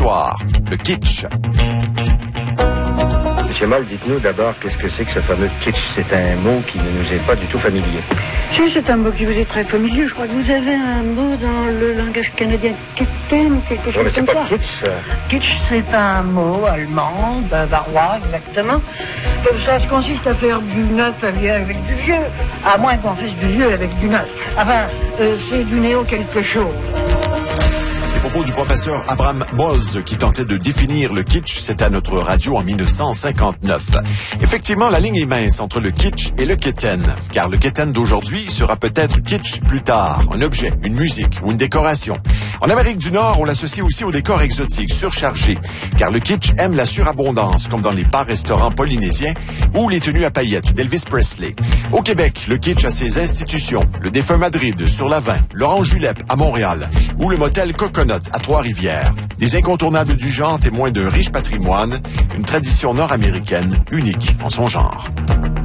l'histoire, le kitsch. Monsieur Moll, dites-nous d'abord qu'est-ce que c'est que ce fameux kitsch. C'est un mot qui ne nous est pas du tout familier. Si, c'est un mot qui vous est très familier. Je crois que vous avez un mot dans le langage canadien, kitten ou quelque chose mais comme ça. c'est pas kitsch, ça. Kitsch, c'est un mot allemand, bavarois exactement. Ça consiste à faire du neuf avec du vieux, à moins qu'on fasse du vieux avec du neuf. Enfin, c'est du néo quelque chose. Les propos du professeur Abraham Bolz qui tentait de définir le kitsch, c'était à notre radio en 1959. Effectivement, la ligne est mince entre le kitsch et le kitten, car le kitten d'aujourd'hui sera peut-être kitsch plus tard, un objet, une musique ou une décoration. En Amérique du Nord, on l'associe aussi aux décors exotiques, surchargés, car le kitsch aime la surabondance, comme dans les bars-restaurants polynésiens ou les tenues à paillettes d'Elvis Presley. Au Québec, le kitsch a ses institutions, le Défunt Madrid sur la 20, l'Orange Julep à Montréal ou le motel Coconut à Trois-Rivières. Des incontournables du genre témoins d'un riche patrimoine, une tradition nord-américaine unique en son genre.